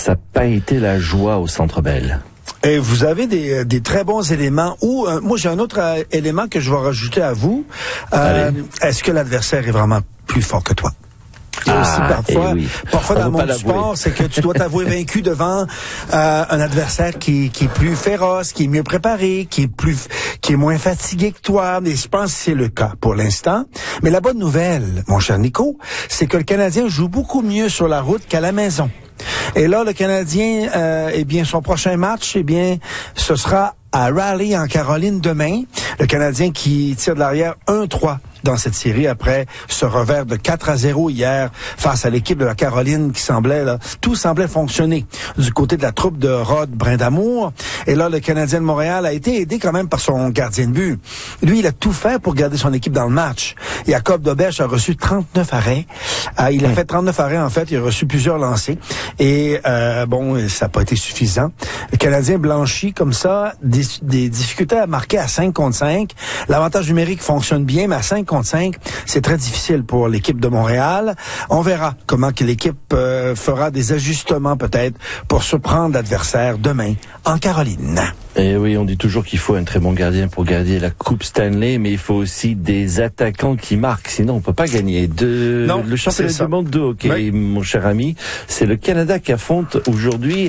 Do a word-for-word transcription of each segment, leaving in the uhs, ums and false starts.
ça n'a pas été la joie au Centre Bell. Et vous avez des, des très bons éléments. Ou euh, moi, j'ai un autre euh, élément que je vais rajouter à vous. Euh, est-ce que l'adversaire est vraiment plus fort que toi? Et ah, aussi parfois, oui. parfois dans le monde du sport, c'est que tu dois t'avouer vaincu devant euh, un adversaire qui, qui est plus féroce, qui est mieux préparé, qui est plus, qui est moins fatigué que toi. Et je pense que c'est le cas pour l'instant. Mais la bonne nouvelle, mon cher Nico, c'est que le Canadien joue beaucoup mieux sur la route qu'à la maison. Et là, le Canadien, euh, eh bien, son prochain match, eh bien, ce sera à Raleigh, en Caroline, demain. Le Canadien qui tire de l'arrière un trois dans cette série après ce revers de quatre à zéro hier face à l'équipe de la Caroline qui semblait, là, tout semblait fonctionner du côté de la troupe de Rod Brindamour. Et là, le Canadien de Montréal a été aidé quand même par son gardien de but. Lui, il a tout fait pour garder son équipe dans le match. Jacob Dobèche a reçu trente-neuf arrêts. Euh, il a fait trente-neuf arrêts, en fait. Il a reçu plusieurs lancers. Et, euh, bon, ça n'a pas été suffisant. Le Canadien blanchit comme ça, des, des difficultés à marquer à cinq contre cinq. L'avantage numérique fonctionne bien, mais à cinq contre cinq, c'est très difficile pour l'équipe de Montréal. On verra comment que l'équipe euh, fera des ajustements peut-être pour surprendre l'adversaire demain en Caroline. Et oui, on dit toujours qu'il faut un très bon gardien pour garder la Coupe Stanley, mais il faut aussi des attaquants qui marquent, sinon on peut pas gagner. De non, le championnat du monde de hockey, oui. Mon cher ami, c'est le Canada qui affronte aujourd'hui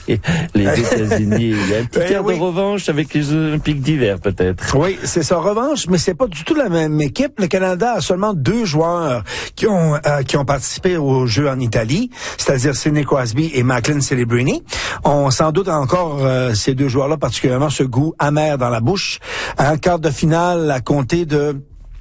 les États-Unis. Il y a un petit quart oui. de revanche avec les Olympiques d'hiver, peut-être. Oui, c'est ça, revanche, mais c'est pas du tout la même équipe. Le Canada a seulement deux joueurs qui ont euh, qui ont participé aux Jeux en Italie, c'est-à-dire Sidney Crosby et Macklin Celebrini. On sans doute encore euh, ces deux joueurs-là particulièrement ce goût amer dans la bouche. Un quart de finale à compter de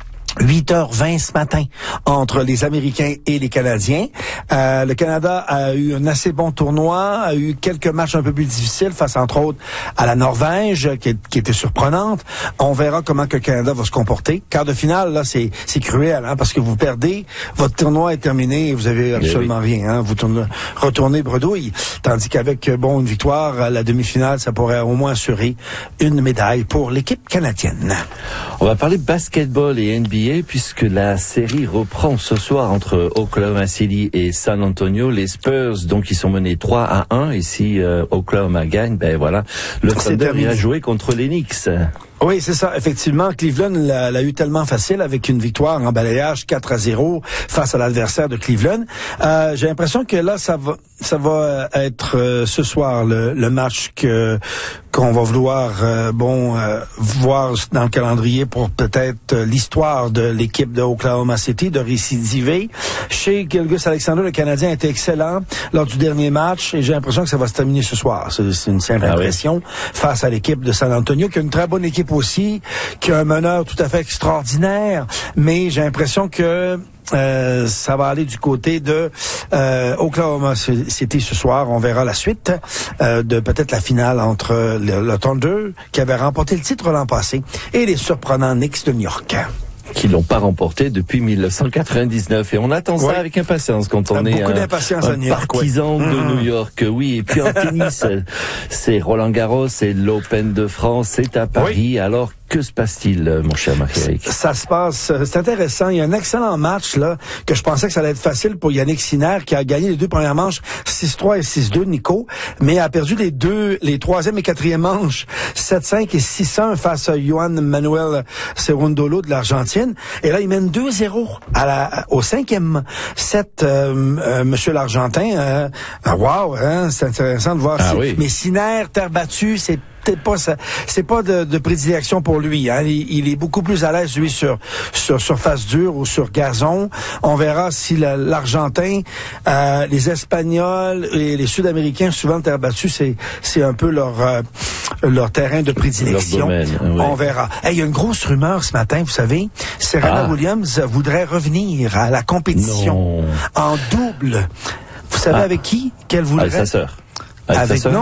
huit heures vingt ce matin entre les Américains et les Canadiens. Euh, le Canada a eu un assez bon tournoi, a eu quelques matchs un peu plus difficiles face entre autres à la Norvège qui, qui était surprenante. On verra comment que le Canada va se comporter. Quart de finale, là, c'est, c'est cruel, hein, parce que vous perdez, votre tournoi est terminé et vous avez absolument oui. rien. Hein, vous tournez, retournez bredouille. Tandis qu'avec bon une victoire, la demi-finale, ça pourrait au moins assurer une médaille pour l'équipe canadienne. On va parler basketball et N B A. Puisque la série reprend ce soir entre Oklahoma City et San Antonio. Les Spurs, donc, ils sont menés trois à un. Et si euh, Oklahoma gagne, ben voilà, le Thunder ira jouer contre les Knicks. Oui, c'est ça. Effectivement, Cleveland l'a, l'a eu tellement facile avec une victoire en balayage quatre à zéro face à l'adversaire de Cleveland. Euh, j'ai l'impression que là, ça va, ça va être euh, ce soir le, le match que qu'on va vouloir euh, bon euh, voir dans le calendrier pour peut-être euh, l'histoire de l'équipe de Oklahoma City de récidiver. Chez Gilgeous Alexander, le Canadien était excellent lors du dernier match et j'ai l'impression que ça va se terminer ce soir. C'est, c'est une simple ah impression oui. face à l'équipe de San Antonio qui a une très bonne équipe aussi, qui a un meneur tout à fait extraordinaire, mais j'ai l'impression que Euh, ça va aller du côté de euh, Oklahoma City ce soir. On verra la suite euh, de peut-être la finale entre le, le Thunder, qui avait remporté le titre l'an passé, et les surprenants Knicks de New York. Qui l'ont pas remporté depuis dix-neuf cent quatre-vingt-dix-neuf. Et on attend ça oui. avec impatience quand on est Beaucoup un, d'impatience un à New York, partisan oui. de mmh. New York. Oui, et puis en tennis, c'est Roland Garros, c'est l'Open de France, c'est à Paris. Oui. Alors, que se passe-t-il, mon cher Marc-Éric? Ça se passe, c'est intéressant. Il y a un excellent match là que je pensais que ça allait être facile pour Yannick Sinner, qui a gagné les deux premières manches six trois et six deux, Nico, mais a perdu les deux, les troisième et quatrième manches sept cinq et six un face à Juan Manuel Cerundolo de l'Argentine. Et là, il mène deux zéro à la, au cinquième set, euh, euh, Monsieur l'Argentin. Euh, wow, hein, c'est intéressant de voir. Ah si, oui. Mais Sinner, terre battue, c'est peut-être pas ça, c'est pas de, de prédilection pour lui. Hein. Il, il est beaucoup plus à l'aise lui sur sur surface dure ou sur gazon. On verra si la, l'Argentin, euh, les Espagnols et les Sud-Américains, souvent terre battue, c'est c'est un peu leur euh, leur terrain de prédilection. Domaine, oui. On verra. Hey, il y a une grosse rumeur ce matin, vous savez. Serena ah. Williams voudrait revenir à la compétition non. en double. Vous savez ah. avec qui qu'elle voudrait? Avec sa sœur. Avec, avec non,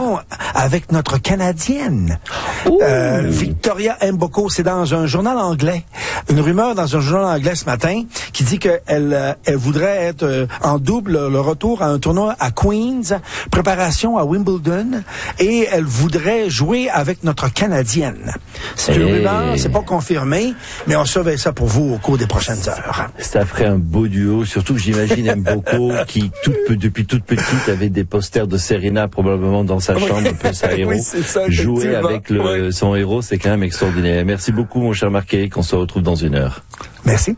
avec notre Canadienne. Euh, Victoria Mboko, c'est dans un journal anglais. Une rumeur dans un journal anglais ce matin qui dit qu'elle euh, elle voudrait être euh, en double le retour à un tournoi à Queens, préparation à Wimbledon, et elle voudrait jouer avec notre Canadienne. C'est une rumeur, c'est pas confirmé, mais on surveille ça pour vous au cours des prochaines heures. Ça ferait un beau duo, surtout que j'imagine Mboko qui toute, depuis toute petite avait des posters de Serena probablement dans sa chambre, un peu sa héros. Oui, c'est ça, jouer avec le, oui. son héros, c'est quand même extraordinaire. Merci beaucoup mon cher Marc-Éric, on se retrouve dans une heure. Merci.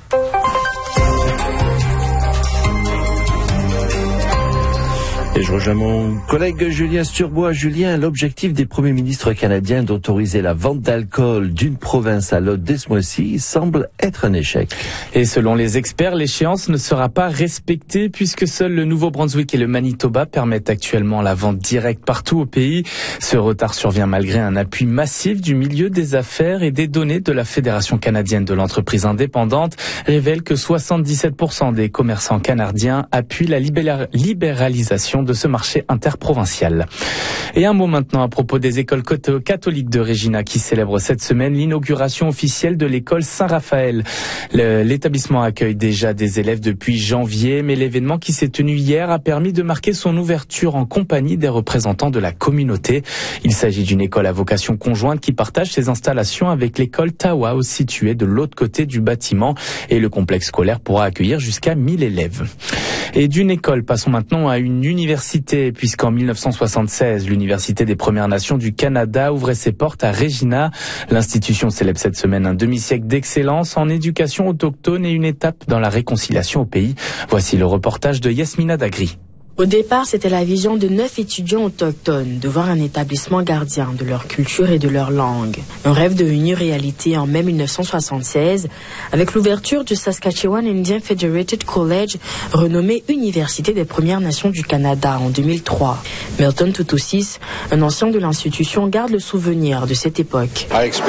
Et je rejoins mon collègue Julien Sturbois. Julien, l'objectif des premiers ministres canadiens d'autoriser la vente d'alcool d'une province à l'autre dès ce mois-ci semble être un échec. Et selon les experts, l'échéance ne sera pas respectée puisque seuls le Nouveau-Brunswick et le Manitoba permettent actuellement la vente directe partout au pays. Ce retard survient malgré un appui massif du milieu des affaires, et des données de la Fédération canadienne de l'entreprise indépendante révèlent que soixante-dix-sept pour cent des commerçants canadiens appuient la libéra- libéralisation de ce marché interprovincial. Et un mot maintenant à propos des écoles catholiques de Regina qui célèbrent cette semaine l'inauguration officielle de l'école Saint-Raphaël. Le, l'établissement accueille déjà des élèves depuis janvier, mais l'événement qui s'est tenu hier a permis de marquer son ouverture en compagnie des représentants de la communauté. Il s'agit d'une école à vocation conjointe qui partage ses installations avec l'école Tawa, située de l'autre côté du bâtiment, et le complexe scolaire pourra accueillir jusqu'à mille élèves. Et d'une école, passons maintenant à une université, puisqu'en mille neuf cent soixante-seize, l'Université des Premières Nations du Canada ouvrait ses portes à Regina. L'institution célèbre cette semaine un demi-siècle d'excellence en éducation autochtone et une étape dans la réconciliation au pays. Voici le reportage de Yasmina Dagri. Au départ, c'était la vision de neuf étudiants autochtones de voir un établissement gardien de leur culture et de leur langue. Un rêve devenu réalité en mai mille neuf cent soixante-seize avec l'ouverture du Saskatchewan Indian Federated College, renommé Université des Premières Nations du Canada en deux mille trois. Milton Tutusis, un ancien de l'institution, garde le souvenir de cette époque.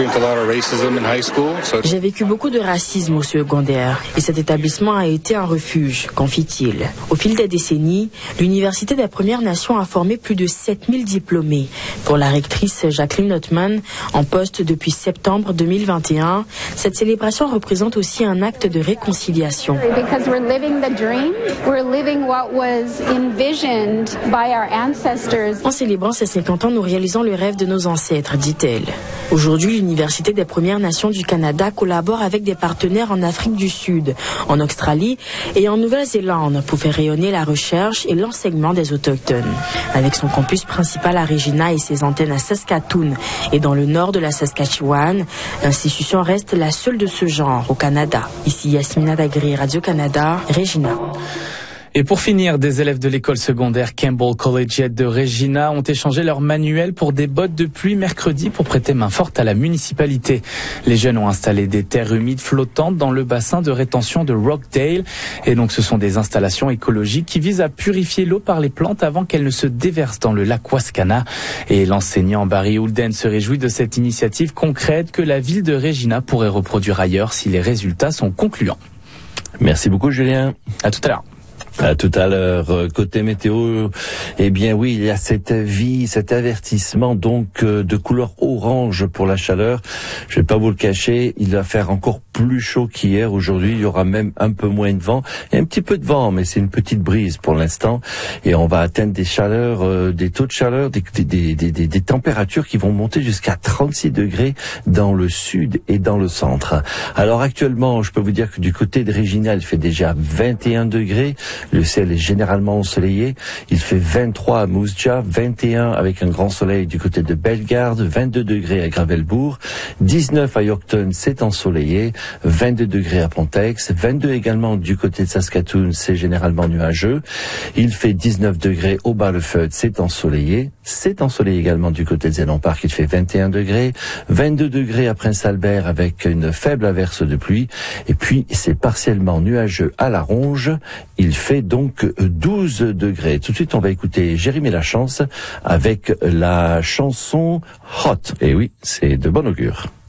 J'ai vécu beaucoup de racisme au secondaire et cet établissement a été un refuge, confie-t-il. Au fil des décennies, l'Université des Premières Nations a formé plus de sept mille diplômés. Pour la rectrice Jacqueline Ottman, en poste depuis septembre deux mille vingt et un, cette célébration représente aussi un acte de réconciliation. En célébrant ces cinquante ans, nous réalisons le rêve de nos ancêtres, dit-elle. Aujourd'hui, l'Université des Premières Nations du Canada collabore avec des partenaires en Afrique du Sud, en Australie et en Nouvelle-Zélande pour faire rayonner la recherche et l'enseignement des Autochtones. Avec son campus principal à Regina et ses antennes à Saskatoon et dans le nord de la Saskatchewan, l'institution reste la seule de ce genre au Canada. Ici Yasmina Dagri, Radio-Canada, Regina. Et pour finir, des élèves de l'école secondaire Campbell Collegiate de Regina ont échangé leur manuel pour des bottes de pluie mercredi pour prêter main forte à la municipalité. Les jeunes ont installé des terres humides flottantes dans le bassin de rétention de Rockdale. Et donc ce sont des installations écologiques qui visent à purifier l'eau par les plantes avant qu'elle ne se déverse dans le lac Wascana. Et l'enseignant Barry Houlden se réjouit de cette initiative concrète que la ville de Regina pourrait reproduire ailleurs si les résultats sont concluants. Merci beaucoup Julien. À tout à l'heure. À tout à l'heure. Côté météo, eh bien oui, il y a cet avis, cet avertissement donc de couleur orange pour la chaleur. Je vais pas vous le cacher, il va faire encore plus chaud qu'hier. Aujourd'hui, il y aura même un peu moins de vent. Il y a un petit peu de vent, mais c'est une petite brise pour l'instant. Et on va atteindre des chaleurs, euh, des taux de chaleur, des, des, des, des, des températures qui vont monter jusqu'à trente-six degrés dans le sud et dans le centre. Alors actuellement, je peux vous dire que du côté de Regina, il fait déjà vingt et un degrés. Le ciel est généralement ensoleillé. Il fait vingt-trois à Moose Jaw, vingt et un avec un grand soleil du côté de Bellegarde, vingt-deux degrés à Gravelbourg, dix-neuf à Yorkton, c'est ensoleillé, vingt-deux degrés à Pontex, vingt-deux également du côté de Saskatoon, c'est généralement nuageux. Il fait dix-neuf degrés au Bar-le-Feud, c'est ensoleillé. C'est ensoleillé également du côté de Zénon Park, il fait vingt et un degrés, vingt-deux degrés à Prince-Albert avec une faible averse de pluie. Et puis, c'est partiellement nuageux à La Ronge. Il fait donc douze degrés. Tout de suite, on va écouter Jérémy Lachance avec la chanson Hot. Et oui, c'est de bon augure.